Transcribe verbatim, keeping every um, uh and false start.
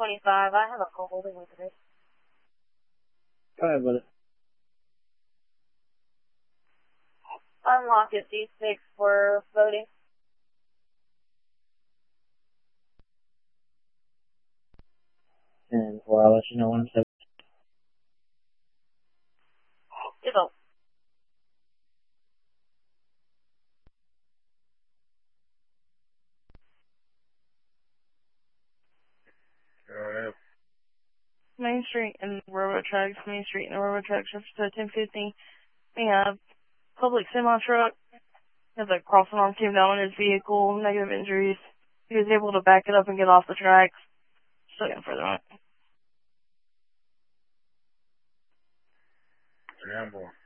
twenty-five. I have a call holding with this. Go ahead with it. Unlock at D six for voting. And or I'll let you know when I'm set. You go. Alright. Main Street and railroad tracks, Main Street and railroad tracks, up to ten fifty. We have public semi-truck. Has a crossing arm came down on his vehicle, negative injuries. He was able to back it up and get off the tracks. Still getting further on it. Ramble.